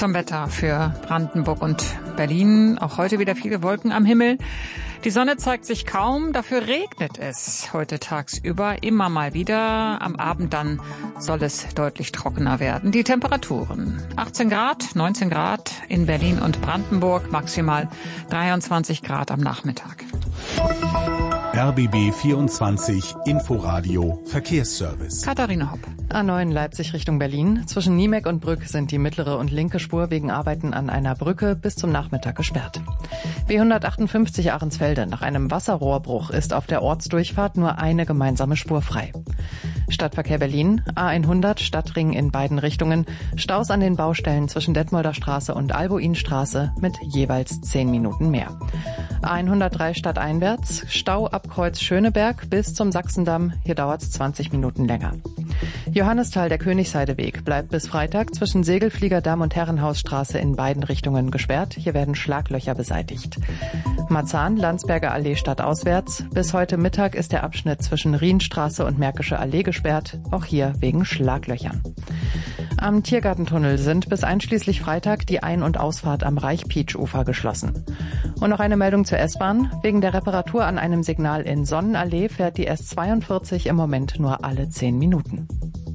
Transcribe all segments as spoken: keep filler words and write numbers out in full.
Zum Wetter für Brandenburg und Berlin. Auch heute wieder viele Wolken am Himmel. Die Sonne zeigt sich kaum, dafür regnet es heute tagsüber immer mal wieder. Am Abend dann soll es deutlich trockener werden. Die Temperaturen achtzehn Grad, neunzehn Grad in Berlin und Brandenburg, maximal dreiundzwanzig Grad am Nachmittag. R B B vierundzwanzig Inforadio Verkehrsservice. Katharina Hopp. A neun Leipzig Richtung Berlin. Zwischen Niemek und Brück sind die mittlere und linke Spur wegen Arbeiten an einer Brücke bis zum Nachmittag gesperrt. B hundertachtundfünfzig Ahrensfelde. Nach einem Wasserrohrbruch ist auf der Ortsdurchfahrt nur eine gemeinsame Spur frei. Stadtverkehr Berlin, A hundert Stadtring in beiden Richtungen, Staus an den Baustellen zwischen Detmolder Straße und Albuinstraße mit jeweils zehn Minuten mehr. A hundertdrei stadteinwärts, Stau ab Kreuz Schöneberg bis zum Sachsendamm, hier dauert's zwanzig Minuten länger. Johannisthal, der Königsheideweg, bleibt bis Freitag zwischen Segelfliegerdamm und Herrenhausstraße in beiden Richtungen gesperrt, hier werden Schlaglöcher beseitigt. Marzahn, Landsberger Allee stadtauswärts, bis heute Mittag ist der Abschnitt zwischen Rienstraße und Märkische Allee gesperrt, auch hier wegen Schlaglöchern. Am Tiergartentunnel sind bis einschließlich Freitag die Ein- und Ausfahrt am Reichpietsch-Ufer geschlossen. Und noch eine Meldung zur S-Bahn. Wegen der Reparatur an einem Signal in Sonnenallee fährt die S zweiundvierzig im Moment nur alle zehn Minuten.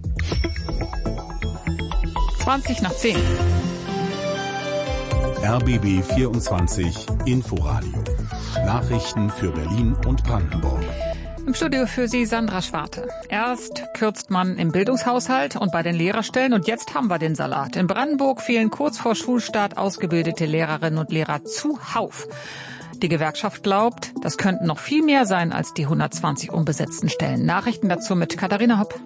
zwanzig nach zehn. R B B vierundzwanzig Inforadio. Nachrichten für Berlin und Brandenburg. Im Studio für Sie Sandra Schwarte. Erst kürzt man im Bildungshaushalt und bei den Lehrerstellen und jetzt haben wir den Salat. In Brandenburg fehlen kurz vor Schulstart ausgebildete Lehrerinnen und Lehrer zuhauf. Die Gewerkschaft glaubt, das könnten noch viel mehr sein als die hundertzwanzig unbesetzten Stellen. Nachrichten dazu mit Katharina Hopp.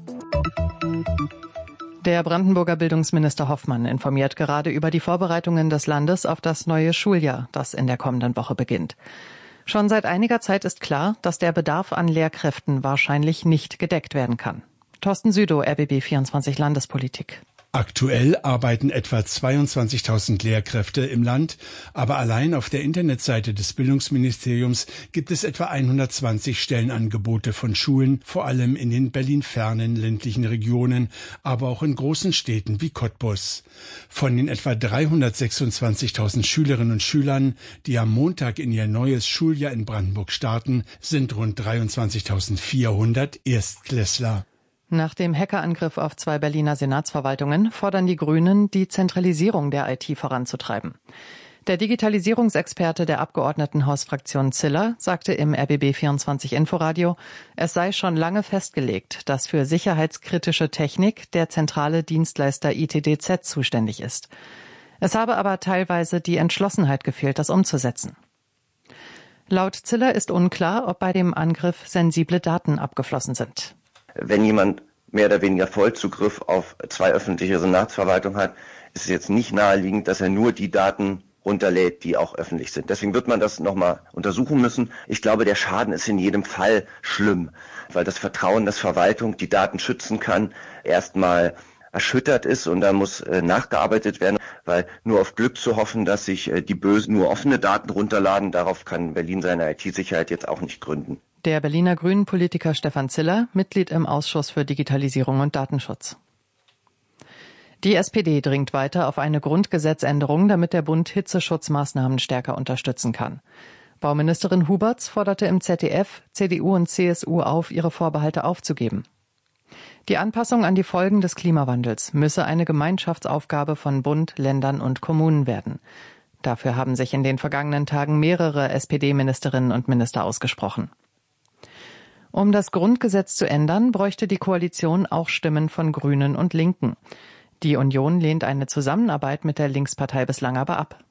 Der Brandenburger Bildungsminister Hoffmann informiert gerade über die Vorbereitungen des Landes auf das neue Schuljahr, das in der kommenden Woche beginnt. Schon seit einiger Zeit ist klar, dass der Bedarf an Lehrkräften wahrscheinlich nicht gedeckt werden kann. Thorsten Südow, R B B vierundzwanzig Landespolitik. Aktuell arbeiten etwa zweiundzwanzigtausend Lehrkräfte im Land, aber allein auf der Internetseite des Bildungsministeriums gibt es etwa hundertzwanzig Stellenangebote von Schulen, vor allem in den Berlin-fernen ländlichen Regionen, aber auch in großen Städten wie Cottbus. Von den etwa dreihundertsechsundzwanzigtausend Schülerinnen und Schülern, die am Montag in ihr neues Schuljahr in Brandenburg starten, sind rund dreiundzwanzigtausendvierhundert Erstklässler. Nach dem Hackerangriff auf zwei Berliner Senatsverwaltungen fordern die Grünen, die Zentralisierung der I T voranzutreiben. Der Digitalisierungsexperte der Abgeordnetenhausfraktion Ziller sagte im R B B vierundzwanzig Inforadio, es sei schon lange festgelegt, dass für sicherheitskritische Technik der zentrale Dienstleister I T D Z zuständig ist. Es habe aber teilweise die Entschlossenheit gefehlt, das umzusetzen. Laut Ziller ist unklar, ob bei dem Angriff sensible Daten abgeflossen sind. Wenn jemand mehr oder weniger Vollzugriff auf zwei öffentliche Senatsverwaltungen hat, ist es jetzt nicht naheliegend, dass er nur die Daten runterlädt, die auch öffentlich sind. Deswegen wird man das nochmal untersuchen müssen. Ich glaube, der Schaden ist in jedem Fall schlimm, weil das Vertrauen, dass Verwaltung die Daten schützen kann, erstmal erschüttert ist und da muss äh, nachgearbeitet werden, weil nur auf Glück zu hoffen, dass sich äh, die Bösen nur offene Daten runterladen, darauf kann Berlin seine I T-Sicherheit jetzt auch nicht gründen. Der Berliner Grünen-Politiker Stefan Ziller, Mitglied im Ausschuss für Digitalisierung und Datenschutz. Die S P D dringt weiter auf eine Grundgesetzänderung, damit der Bund Hitzeschutzmaßnahmen stärker unterstützen kann. Bauministerin Huberts forderte im Z D F C D U und C S U auf, ihre Vorbehalte aufzugeben. Die Anpassung an die Folgen des Klimawandels müsse eine Gemeinschaftsaufgabe von Bund, Ländern und Kommunen werden. Dafür haben sich in den vergangenen Tagen mehrere S P D-Ministerinnen und Minister ausgesprochen. Um das Grundgesetz zu ändern, bräuchte die Koalition auch Stimmen von Grünen und Linken. Die Union lehnt eine Zusammenarbeit mit der Linkspartei bislang aber ab.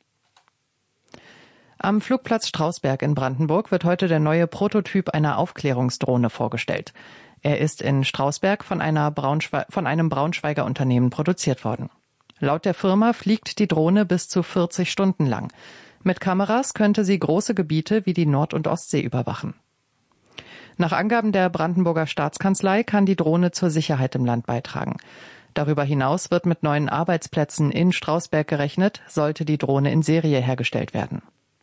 Am Flugplatz Strausberg in Brandenburg wird heute der neue Prototyp einer Aufklärungsdrohne vorgestellt. Er ist in Strausberg von, einer Braunschwe- von einem Braunschweiger Unternehmen produziert worden. Laut der Firma fliegt die Drohne bis zu vierzig Stunden lang. Mit Kameras könnte sie große Gebiete wie die Nord- und Ostsee überwachen. Nach Angaben der Brandenburger Staatskanzlei kann die Drohne zur Sicherheit im Land beitragen. Darüber hinaus wird mit neuen Arbeitsplätzen in Strausberg gerechnet, sollte die Drohne in Serie hergestellt werden.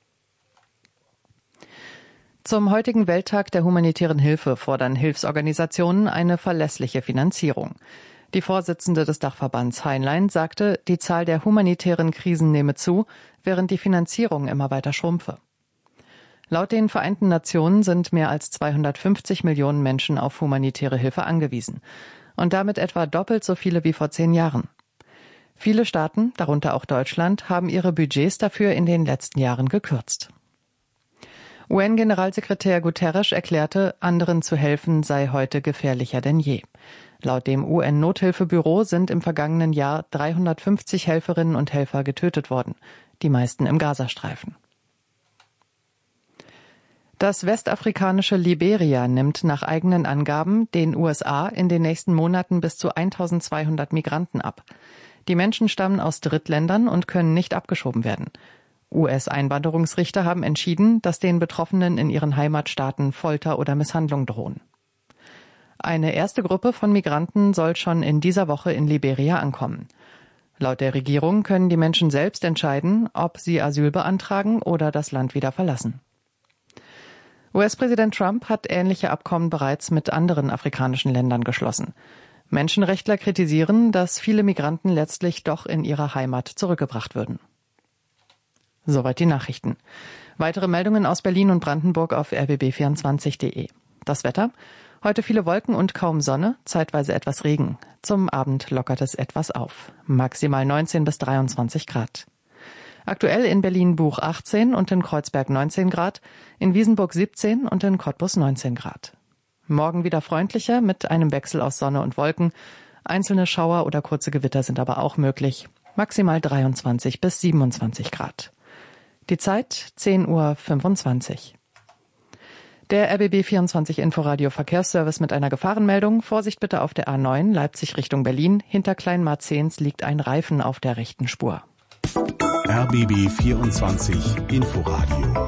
Zum heutigen Welttag der humanitären Hilfe fordern Hilfsorganisationen eine verlässliche Finanzierung. Die Vorsitzende des Dachverbands Heinlein sagte, die Zahl der humanitären Krisen nehme zu, während die Finanzierung immer weiter schrumpfe. Laut den Vereinten Nationen sind mehr als zweihundertfünfzig Millionen Menschen auf humanitäre Hilfe angewiesen und damit etwa doppelt so viele wie vor zehn Jahren. Viele Staaten, darunter auch Deutschland, haben ihre Budgets dafür in den letzten Jahren gekürzt. U N-Generalsekretär Guterres erklärte, anderen zu helfen sei heute gefährlicher denn je. Laut dem U N-Nothilfebüro sind im vergangenen Jahr dreihundertfünfzig Helferinnen und Helfer getötet worden, die meisten im Gazastreifen. Das westafrikanische Liberia nimmt nach eigenen Angaben den U S A in den nächsten Monaten bis zu eintausendzweihundert Migranten ab. Die Menschen stammen aus Drittländern und können nicht abgeschoben werden. U S-Einwanderungsrichter haben entschieden, dass den Betroffenen in ihren Heimatstaaten Folter oder Misshandlung drohen. Eine erste Gruppe von Migranten soll schon in dieser Woche in Liberia ankommen. Laut der Regierung können die Menschen selbst entscheiden, ob sie Asyl beantragen oder das Land wieder verlassen. U S-Präsident Trump hat ähnliche Abkommen bereits mit anderen afrikanischen Ländern geschlossen. Menschenrechtler kritisieren, dass viele Migranten letztlich doch in ihre Heimat zurückgebracht würden. Soweit die Nachrichten. Weitere Meldungen aus Berlin und Brandenburg auf r b b vierundzwanzig punkt de. Das Wetter? Heute viele Wolken und kaum Sonne, zeitweise etwas Regen. Zum Abend lockert es etwas auf. Maximal neunzehn bis dreiundzwanzig Grad. Aktuell in Berlin-Buch achtzehn und in Kreuzberg neunzehn Grad, in Wiesenburg siebzehn und in Cottbus neunzehn Grad. Morgen wieder freundlicher mit einem Wechsel aus Sonne und Wolken. Einzelne Schauer oder kurze Gewitter sind aber auch möglich. Maximal dreiundzwanzig bis siebenundzwanzig Grad. Die Zeit zehn Uhr fünfundzwanzig. Der R B B vierundzwanzig Inforadio Verkehrsservice mit einer Gefahrenmeldung. Vorsicht bitte auf der A neun Leipzig Richtung Berlin. Hinter Kleinmarzehns liegt ein Reifen auf der rechten Spur. R B B vierundzwanzig Inforadio.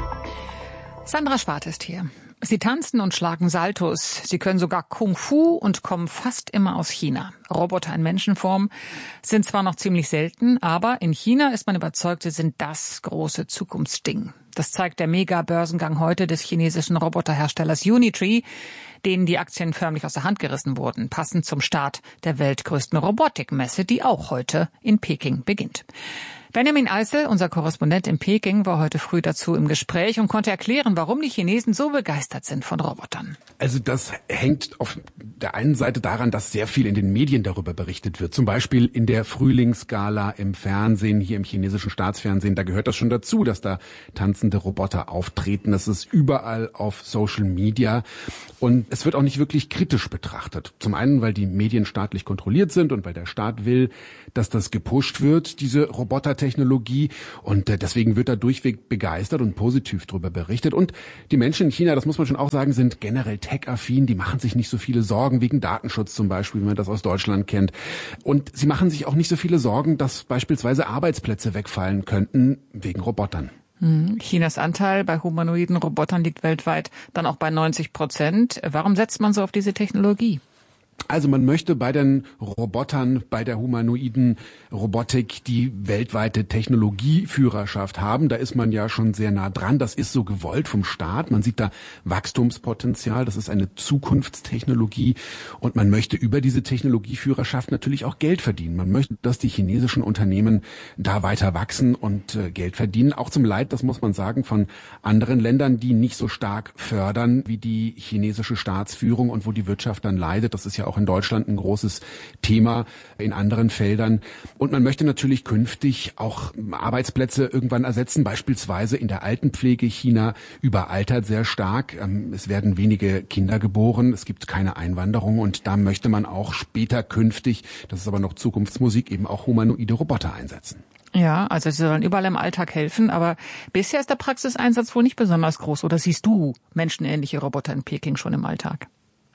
Sandra Schwarz ist hier. Sie tanzen und schlagen Saltos. Sie können sogar Kung Fu und kommen fast immer aus China. Roboter in Menschenform sind zwar noch ziemlich selten, aber in China ist man überzeugt, sie sind das große Zukunftsding. Das zeigt der Mega-Börsengang heute des chinesischen Roboterherstellers Unitree, denen die Aktien förmlich aus der Hand gerissen wurden, passend zum Start der weltgrößten Robotikmesse, die auch heute in Peking beginnt. Benjamin Eisel, unser Korrespondent in Peking, war heute früh dazu im Gespräch und konnte erklären, warum die Chinesen so begeistert sind von Robotern. Also das hängt auf der einen Seite daran, dass sehr viel in den Medien darüber berichtet wird. Zum Beispiel in der Frühlingsgala im Fernsehen, hier im chinesischen Staatsfernsehen. Da gehört das schon dazu, dass da tanzende Roboter auftreten. Das ist überall auf Social Media. Und es wird auch nicht wirklich kritisch betrachtet. Zum einen, weil die Medien staatlich kontrolliert sind und weil der Staat will, dass das gepusht wird, diese Robotertechnologie. Und deswegen wird da durchweg begeistert und positiv darüber berichtet. Und die Menschen in China, das muss man schon auch sagen, sind generell tech-affin. Die machen sich nicht so viele Sorgen wegen Datenschutz zum Beispiel, wie man das aus Deutschland kennt. Und sie machen sich auch nicht so viele Sorgen, dass beispielsweise Arbeitsplätze wegfallen könnten wegen Robotern. Chinas Anteil bei humanoiden Robotern liegt weltweit dann auch bei neunzig Prozent. Warum setzt man so auf diese Technologie? Also man möchte bei den Robotern, bei der humanoiden Robotik die weltweite Technologieführerschaft haben. Da ist man ja schon sehr nah dran. Das ist so gewollt vom Staat. Man sieht da Wachstumspotenzial. Das ist eine Zukunftstechnologie. Und man möchte über diese Technologieführerschaft natürlich auch Geld verdienen. Man möchte, dass die chinesischen Unternehmen da weiter wachsen und äh, Geld verdienen. Auch zum Leid, das muss man sagen, von anderen Ländern, die nicht so stark fördern wie die chinesische Staatsführung und wo die Wirtschaft dann leidet. Das ist ja auch in Deutschland ein großes Thema, in anderen Feldern. Und man möchte natürlich künftig auch Arbeitsplätze irgendwann ersetzen, beispielsweise in der Altenpflege. China überaltert sehr stark. Es werden wenige Kinder geboren, es gibt keine Einwanderung und da möchte man auch später künftig, das ist aber noch Zukunftsmusik, eben auch humanoide Roboter einsetzen. Ja, also sie sollen überall im Alltag helfen, aber bisher ist der Praxiseinsatz wohl nicht besonders groß. Oder siehst du menschenähnliche Roboter in Peking schon im Alltag?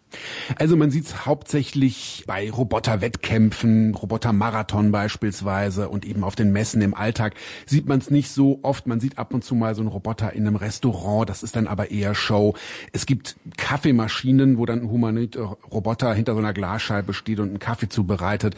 Also man sieht es hauptsächlich bei Roboterwettkämpfen, Robotermarathon beispielsweise und eben auf den Messen im Alltag sieht man es nicht so oft. Man sieht ab und zu mal so einen Roboter in einem Restaurant, das ist dann aber eher Show. Es gibt Kaffeemaschinen, wo dann ein humanoider Roboter hinter so einer Glasscheibe steht und einen Kaffee zubereitet.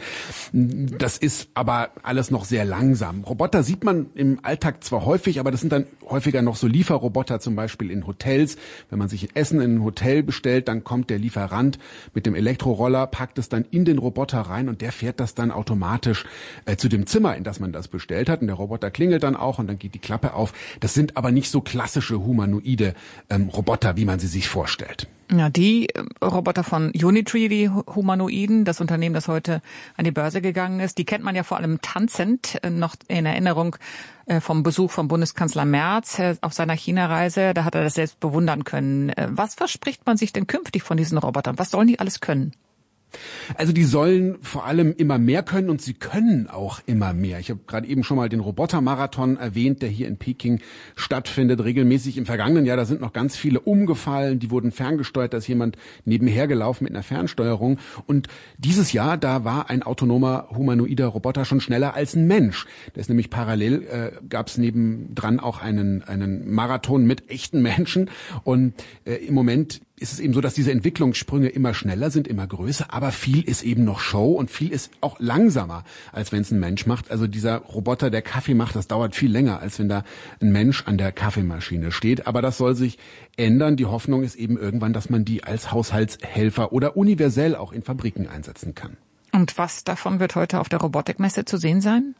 Das ist aber alles noch sehr langsam. Roboter sieht man im Alltag zwar häufig, aber das sind dann häufiger noch so Lieferroboter, zum Beispiel in Hotels. Wenn man sich Essen in ein Hotel bestellt, dann kommt der Liefer Rand mit dem Elektroroller, packt es dann in den Roboter rein und der fährt das dann automatisch äh, zu dem Zimmer, in das man das bestellt hat. Und der Roboter klingelt dann auch und dann geht die Klappe auf. Das sind aber nicht so klassische humanoide ähm, Roboter, wie man sie sich vorstellt. Ja, die Roboter von Unitree, die Humanoiden, das Unternehmen, das heute an die Börse gegangen ist, die kennt man ja vor allem tanzend, noch in Erinnerung vom Besuch von Bundeskanzler Merz auf seiner China-Reise. Da hat er das selbst bewundern können. Was verspricht man sich denn künftig von diesen Robotern? Was sollen die alles können? Also die sollen vor allem immer mehr können und sie können auch immer mehr. Ich habe gerade eben schon mal den Robotermarathon erwähnt, der hier in Peking stattfindet, regelmäßig im vergangenen Jahr. Da sind noch ganz viele umgefallen, die wurden ferngesteuert, da ist jemand nebenher gelaufen mit einer Fernsteuerung. Und dieses Jahr, da war ein autonomer humanoider Roboter schon schneller als ein Mensch. Da ist nämlich parallel, äh, gab es nebendran auch einen, einen Marathon mit echten Menschen. Und äh, im Moment ist es eben so, dass diese Entwicklungssprünge immer schneller sind, immer größer, aber viel ist eben noch Show und viel ist auch langsamer, als wenn es ein Mensch macht. Also dieser Roboter, der Kaffee macht, das dauert viel länger, als wenn da ein Mensch an der Kaffeemaschine steht. Aber das soll sich ändern. Die Hoffnung ist eben irgendwann, dass man die als Haushaltshelfer oder universell auch in Fabriken einsetzen kann. Und was davon wird heute auf der Robotikmesse zu sehen sein?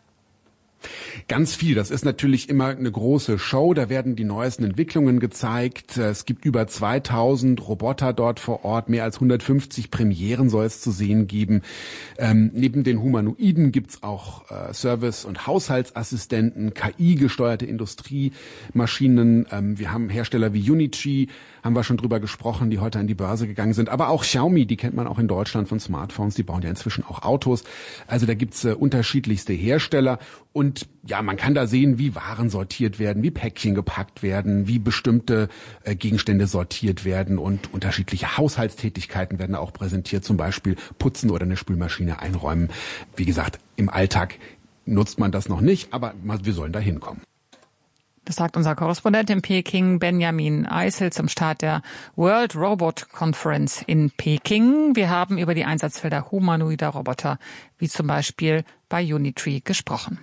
Ganz viel. Das ist natürlich immer eine große Show. Da werden die neuesten Entwicklungen gezeigt. Es gibt über zweitausend Roboter dort vor Ort. Mehr als hundertfünfzig Premieren soll es zu sehen geben. Ähm, neben den Humanoiden gibt's auch äh, Service- und Haushaltsassistenten, K I-gesteuerte Industriemaschinen. Ähm, wir haben Hersteller wie Unitree, haben wir schon drüber gesprochen, die heute an die Börse gegangen sind. Aber auch Xiaomi, die kennt man auch in Deutschland von Smartphones. Die bauen ja inzwischen auch Autos. Also da gibt's äh, unterschiedlichste Hersteller. Und ja, man kann da sehen, wie Waren sortiert werden, wie Päckchen gepackt werden, wie bestimmte äh, Gegenstände sortiert werden und unterschiedliche Haushaltstätigkeiten werden auch präsentiert, zum Beispiel putzen oder eine Spülmaschine einräumen. Wie gesagt, im Alltag nutzt man das noch nicht, aber wir sollen da hinkommen. Das sagt unser Korrespondent in Peking, Benjamin Eisel, zum Start der World Robot Conference in Peking. Wir haben über die Einsatzfelder humanoider Roboter, wie zum Beispiel bei Unitree, gesprochen.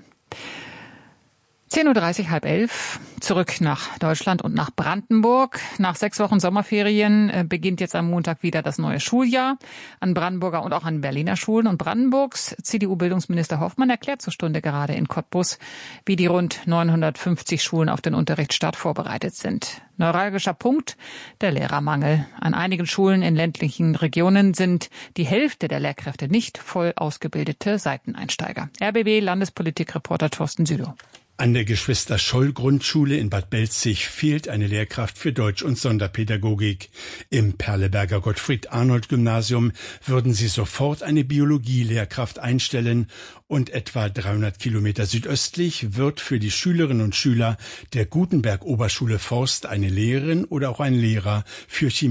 zehn Uhr dreißig, halb elf, zurück nach Deutschland und nach Brandenburg. Nach sechs Wochen Sommerferien beginnt jetzt am Montag wieder das neue Schuljahr an Brandenburger und auch an Berliner Schulen. Und Brandenburgs C D U-Bildungsminister Hoffmann erklärt zur Stunde gerade in Cottbus, wie die rund neunhundertfünfzig Schulen auf den Unterrichtsstart vorbereitet sind. Neuralgischer Punkt, der Lehrermangel. An einigen Schulen in ländlichen Regionen sind die Hälfte der Lehrkräfte nicht voll ausgebildete Seiteneinsteiger. R B B-Landespolitikreporter Thorsten Südow. An der Geschwister-Scholl-Grundschule in Bad Belzig fehlt eine Lehrkraft für Deutsch- und Sonderpädagogik. Im Perleberger Gottfried-Arnold-Gymnasium würden sie sofort eine Biologie-Lehrkraft einstellen und etwa dreihundert Kilometer südöstlich wird für die Schülerinnen und Schüler der Gutenberg-Oberschule Forst eine Lehrerin oder auch ein Lehrer für Chemie